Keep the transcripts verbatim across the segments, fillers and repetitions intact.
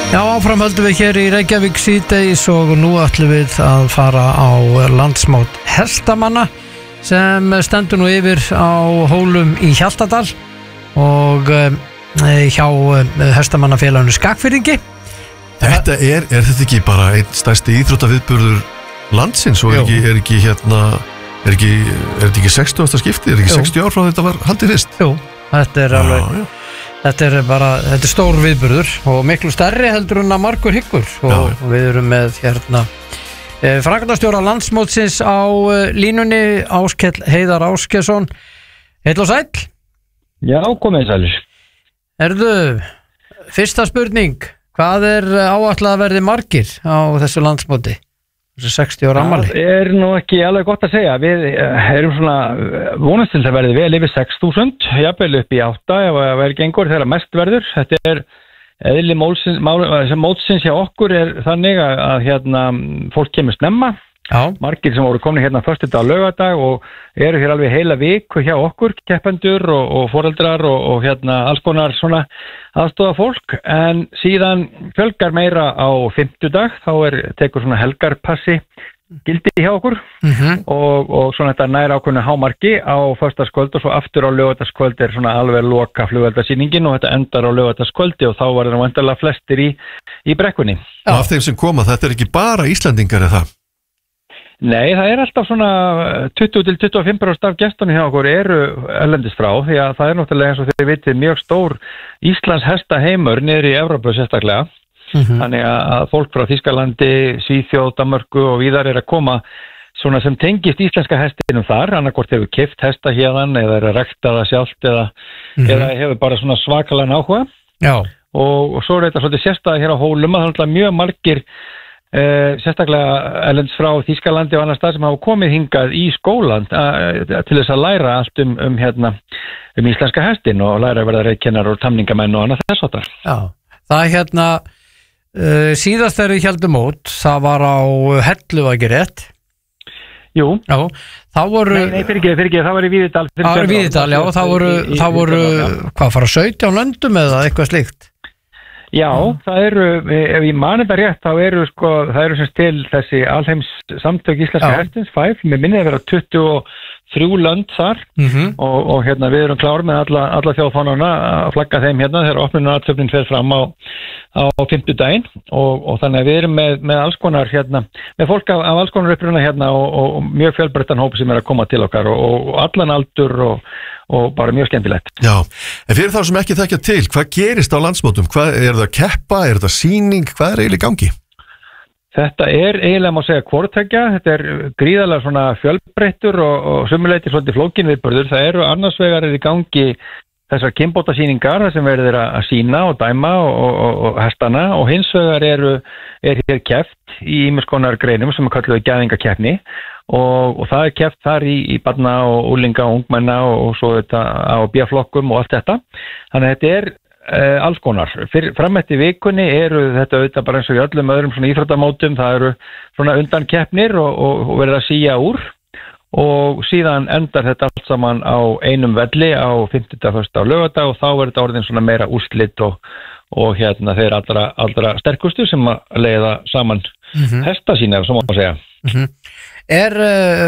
Já, áfram höldum við hér í Reykjavík síðdegis og nú ætlum við að fara á landsmót hestamanna sem stendur nú yfir á Hólum í Hjaltadal og e, hjá hestamannafélaginu Skagfirðingi. Þetta er, er þetta ekki bara einn stærsti íþróttaviðburður landsins og er ekki, er ekki hérna, er ekki, er þetta ekki sextugasta skipti, er ekki Jú. sextíu ár frá þetta var haldið fyrst? Jú, þetta er já, alveg... Já. Þetta er bara, þetta er stór viðburður og miklu stærri heldur en að margur hyggur og Já. við erum með hérna e, framkvæmdastjóra landsmótsins á e, línunni, Áskell Heiðar Ásgeirsson. Heill og sæll. Já, komið sælir. Erðu, fyrsta spurning, hvað er áætlað að verði margir á þessu landsmóti? Þessu sextíu ára afmæli. Það er nú ekki alveg gott að segja. Við erum svona vonast til að verði vel yfir sex þúsund, jafnvel upp í átta ef að verði gengur þegar mest verður. Þetta er eðli mótsins hjá okkur er þannig að, að hérna, fólk kemur snemma. Já. Margir sem voru komin hérna föstudag og laugardag og eru hér alveg heila viku hjá okkur, keppendur og, og foreldrar og, og hérna alls konar svona aðstoða fólk, en síðan fjölgar meira á fimmtudag, þá er tekur svona helgarpassi gildi hjá okkur mm-hmm. og, og svona þetta nær ákveðnu hámarki á föstudagskvöld og svo aftur á laugardagskvöld er svona alveg loka flugveldasýningin og þetta endar á laugardagskvöldi og þá var það vantarlega flestir í, í brekkunni. Já. Af þeim sem koma, þetta er ekki bara Íslendingar eða það? Nei, það er alltaf svona tuttugu til tuttugu og fimm prósent af gestunni hjá okkur eru erlendis frá því að það er náttúrulega eins og þið vitið mjög stór Íslands hestaheimur niður í Evrópu sérstaklega. Mm-hmm. Þannig að fólk frá Þýskalandi, Svíþjóð, Danmörku og víðar er að koma svona sem tengist íslenska hestinum þar, annarkvort hefur keypt hesta hérðan eða er að rækta það sjálft eða, mm-hmm. eða hefur bara svona svakalega áhuga. Já. Og, og svo er þetta svolítið sérstæði hér á Hólum að það er mjög margir Uh, sérstaklega erlendis frá Þýskalandi og annar stað sem hafa komið hingað í skólan uh, til þess að læra allt um, um, hérna, um íslenska hestin og læra að verða reykkennar og tamningamenn og annað þess áttar. Já, það er hérna uh, síðast þegar við heldum út, það var á Hellu, var ekki rétt? Jú. Já, þá voru... Nei, nei, fyrir ekki, fyrir ekki, það var í Víðidal. Það var í Víðidal, já, þá voru, í, í, þá voru hvað, fara sautján löndum eða eitthvað slíkt? Já, það eru, ef ég mani þetta rétt, þá eru sko, það eru sem til þessi alheims samtök íslenska hestins, five, með minnið að vera tuttugu og þrjú lönd þar mm-hmm. og, og hérna við erum klár með alla, alla þjóðfánana að flagga þeim hérna þegar opnunarathöfnin fer fram á, á fimmtudaginn og, og þannig að við erum með, með alls konar hérna, með fólk af, af alls konar uppruna hérna og, og, og mjög fjölbreyttan hóp sem er að koma til okkar og, og allan aldur og, og bara mjög skemmtilegt. Já, en fyrir þá sem ekki þekkja til, hvað gerist á landsmótum? Hvað, er það keppa, er það sýning, hvað er eiginlega í gangi? Þetta er eiginlega má segja hvortveggja, þetta er gríðarlega svona fjölbreyttur og, og sumuleyti svolítið flókin viðburður. Það eru annars vegar er í gangi þessar kynbótasýningar sem verður að sýna og dæma og, og, og hestana og hins vegar eru, er hér keppt í ýmiss konar greinum sem er kalluð gæðingakeppni og, og það er keppt þar í, í barna og úlinga og ungmenna og, og svo þetta á B-flokkum og allt þetta. Þannig að þetta er Uh, alls konar. Framætti vikunni eru þetta auðvitað bara eins og í öllum öðrum svona íþróttamótum, það eru svona undankeppnir og, og, og verður að síja úr og síðan endar þetta allt saman á einum velli á fimmtudag, föstudag og laugardag og þá er þetta orðin svona meira úrslit og, og hérna þeir allra, allra sterkustu sem að leiða saman mm-hmm. hesta sína, sem má segja. Mm-hmm. Er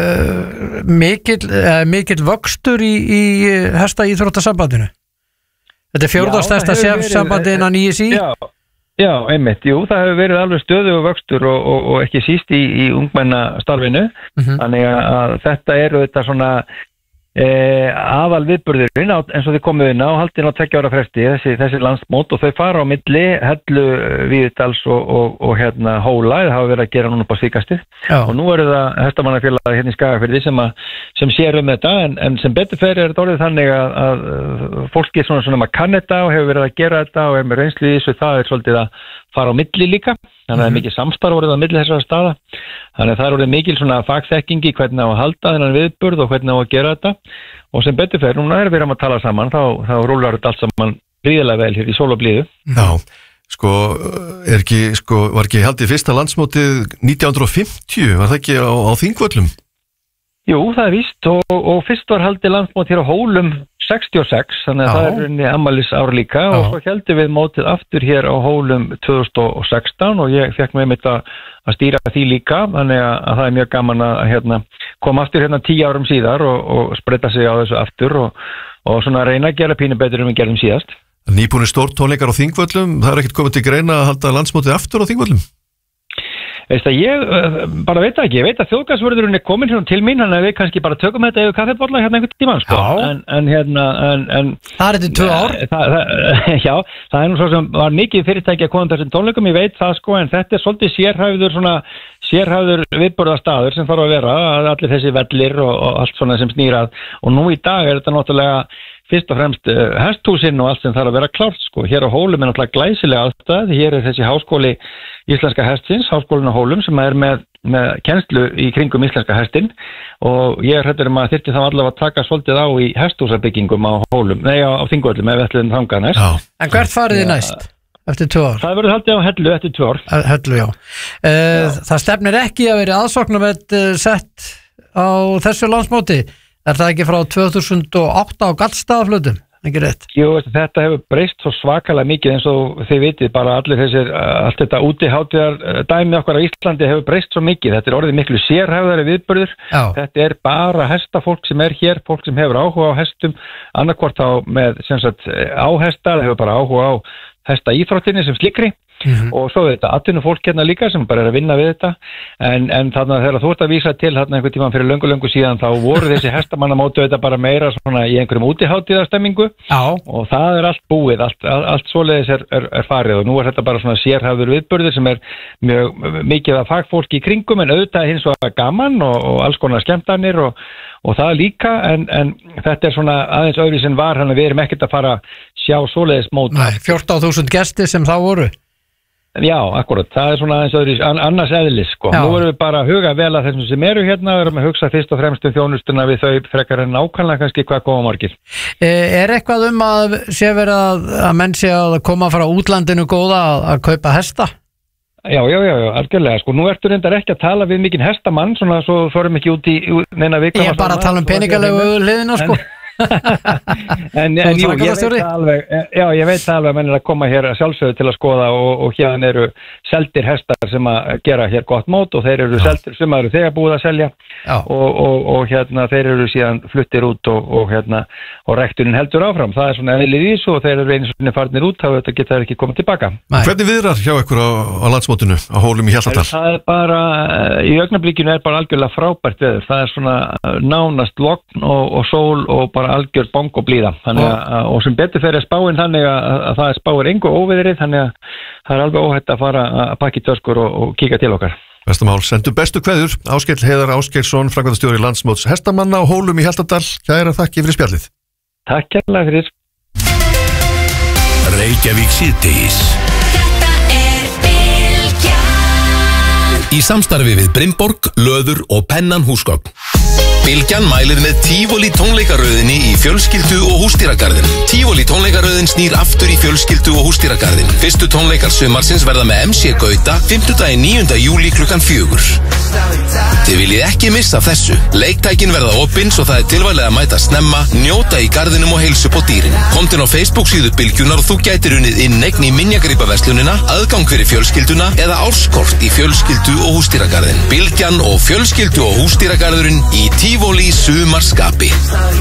uh, mikill, uh, mikill vöxtur í, í hesta íþróttasambandinu? Þetta er fjórðastærsta sambandi innan í s í? Já, já, einmitt, jú, það hefur verið alveg stöðugur vöxtur og, og, og ekki síst í, í ungmennastarfinu, mm-hmm. þannig að þetta eru þetta svona e, aðal viðburðurinn eins og þið komið inn á, haldin á tveggja ára fresti, þessi, þessi landsmót og þau fara á milli Hellu, Víðidals og, og, og hérna Hóla, það hafa verið að gera núna upp á síkastið og nú eru það hestamannafélagið hérna í Skagafirði sem, sem sér um þetta en, en sem betur fer er þetta orðið þannig að, að fólki svona svona maður kann þetta og hefur verið að gera þetta og er með reynslu í þessu, það er svolítið að fara á milli líka, þannig að það er mikið samstarf orðið á milli þessara staða, þannig að það er orðið mikil svona fagþekkingi hvernig á að halda þennan viðburð og hvernig á að gera þetta og sem betur fer, núna er við erum að tala saman þá, þá rúlar þetta allt saman gríðarlega vel hér í sól og blíðu. Já, sko, er ekki, sko, var ekki haldið fyrsta landsmótið nítján hundruð og fimmtíu, var það ekki á, á Þingvöllum? Jú, það er víst og, og fyrst var haldið landsmót hér á Hólum sextíu og sex, þannig að Já. það er unni afmælis ár líka Já. og svo heldum við mótið aftur hér á Hólum tvö þúsund og sextán og ég fekk með mitt að, að stýra því líka, þannig að, að það er mjög gaman að hérna, koma aftur hérna tíu árum síðar og, og spreita sig á þessu aftur og, og svona reyna að gera pínu betur en við gerðum síðast. Nýbúnir stór tónleikar á Þingvöllum, það er ekkert komið til greina að halda landsmótið aftur á Þingvöllum? Veist að ég uh, bara veit ekki, ég veit að þjóðgasvörðurinn er komin hérna til mín, þannig að við kannski bara tökum þetta yfir kaffebolla hérna einhvern tímann, sko. En, en hérna, en, en... Það er þetta tvö ár? Það, það, já, það er nú svo sem var mikið fyrirtæki að koma þessum tónleikum, ég veit það, sko, en þetta er svolítið sérhæfður svona, sérhæfður viðburðastaður sem þarf að vera, allir þessi vellir og, og allt svona sem snýrað, og nú í dag er þetta náttúrulega fyrst og fremst uh, hesthúsinn og allt sem þarf að vera klárt, sko. Hér á Hólum er náttúrulega glæsilega aðstæð, hér er þessi háskóli íslenska hestsins, háskólinn á Hólum sem er með, með kennslu í kringum íslenska hestinn og ég er hræddur um að þyrfti þá allavega að taka svolítið á í hesthúsabyggingum á Hólum, nei á, á Þingvöllum ef við ætlum þangað næst. Já. En hvert farið þið næst? Eftir tvö ár? Það verður haldið á Hellu eftir tvö ár. Hellu, já. Uh, já. Það stefnir ekki að vera aðsóknarvert uh, sett á þessu landsmóti. Er það ekki frá tvö þúsund og átta á Gallstaðaflötum? Ekki rétt? Jú, þetta hefur breyst svo svakalega mikið eins og þið vitið bara allir þessir, allt þetta útiháttíðar dæmi okkar á Íslandi hefur breyst svo mikið. Þetta er orðið miklu sérhæfðari viðburður. Já. Þetta er bara hestafólk sem er hér, fólk sem hefur áhuga á hestum, annarkvort á með sem sagt á hesta, hefur bara áhuga á hesta íþróttinni sem slikri. Mm-hmm. Og svo er þetta atvinnufólk hérna líka sem bara er að vinna við þetta en, en þannig að þegar þú ert að vísa til hérna einhver tíma fyrir löngu löngu síðan þá voru þessi hestamannamótu þetta bara meira svona í einhverjum útiháttíðarstemmingu og það er allt búið, allt, allt svoleiðis er, er, er farið og nú er þetta bara svona sérhæfður viðburður sem er mjög mikið af fagfólki í kringum en auðvitað hins vegar gaman og, og alls konar skemmtanir og, og það líka en, en þetta er svona aðeins öðru sem var hann að við erum ekkert að fara sjá svoleiðis mót. Nei, fjórtán þúsund gestir sem þá voru. Já, akkurat, það er svona aðeins öðru, annars eðlis, sko. Já. Nú erum við bara að huga vel að þessum sem eru hérna, við erum að hugsa fyrst og fremst um þjónustuna við þau frekar en nákvæmlega kannski hvað koma margir. Er eitthvað um að sé verið að, að menn sé að koma frá útlandinu góða að, að kaupa hesta? Já, já, já, já, algjörlega, sko, nú ertu reyndar ekki að tala við mikinn hestamann, svona svo förum ekki út í neina vikama. Ég er bara að tala um peningalegu hliðina, sko. en, en jú, ég veit alveg já, ég veit alveg að menn er að koma hér sjálfsögðu til að skoða og, og hérna eru seldir hestar sem að gera hér gott mót og þeir eru seldir sem eru þegar búið að selja og, og, og hérna þeir eru síðan fluttir út og, og hérna og rekturinn heldur áfram, það er svona eðlið í þessu og þeir eru einu svona farnir út þá þetta geta þeir ekki komið tilbaka. Nei. Hvernig viðrar hjá ykkur á, á landsmótinu á Hólum í Hjaltadal? Það er bara, í augnablikinu er bara algjörlega frábært veður, það er svona nánast logn og, og sól og bara algjör bong og blíða þannig að, og sem betur fyrir spáin þannig að, að það er spáir engu óveðrið þannig að það er alveg óhætt að fara að pakka í töskur og, og kíka til okkar. Bestamál, sendu bestu kveður Áskell Heiðar Ásgeirsson, framkvæmdastjóri Landsmóts hestamanna á Hólum í Hjaltadal. Kæra þakki fyrir spjallið. Takk kærlega fyrir. Reykjavík síðdegis. Í samstarfi við Brimborg, Löður og Pennan húsgögn. Bylgjan mælir með Tívolí tónleikaröðinni í fjölskyldu og húsdýragarðin. Tívolí tónleikaröðin snýr aftur í fjölskyldu og húsdýragarðin. Fyrstu tónleikar sumarsins verða með M C Gauta fimmtudaginn níunda júlí klukkan fjögur. Þið viljið ekki missa þessu. Leiktækin verða opinn svo það er tilvæglega að mæta snemma, njóta í garðinum og heilsu på dýrin. Komdu á Facebook síðu Bylgjunar og þú gætir unnið inneign í minjagripaverslunina, aðgang fyrir fjölskylduna eða árskort í fjölskyldu og húsdýragarðin. Bylgjan og fjölskyldu og húsdýragarðurinn í Tívolí sumarskapi.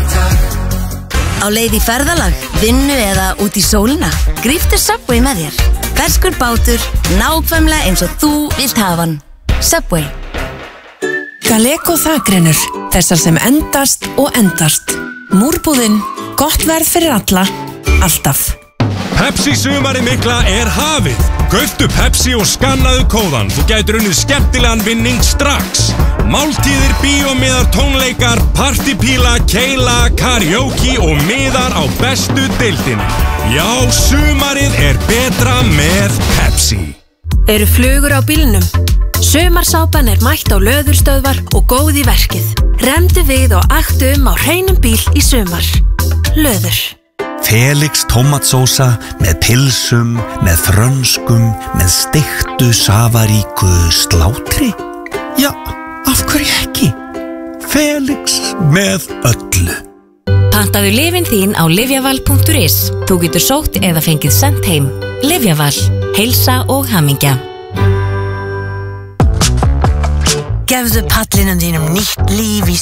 Á leið í ferðalag, vinnu eða út í sólina, gríptu Subway með þér. Ferskur bátur, nákvæmlega eins og þú vilt hafa hann. Subway. Galeko þakrinur, þessar sem endast og endast. Múrbúðin, gott verð fyrir alla, alltaf. Pepsi sumari mikla er hafið. Kauftu Pepsi og skannaðu kóðan. Þú gætir unnið skemmtilegan vinning strax. Máltíðir, bíómiðar, tónleikar, partypíla, keila, karaoke og miðar á bestu deildinni. Já, sumarið er betra með Pepsi. Eru flugur á bílnum? Sumarsápan er mætt á Löðurstöðvar og góð í verkið. Remdu við og aktu um á hreinum bíl í sumar. Löður. Felix tómatsósa með pilsum, með frönskum, með steiktu safaríku slátri? Já, af hverju ekki? Felix með öllu. Pantaðu lyfin þín á livjaval punktur is. Þú getur sótt eða fengið sent heim. Livjaval, heilsa og hamingja. Gefðu pallinum þínum nýtt líf í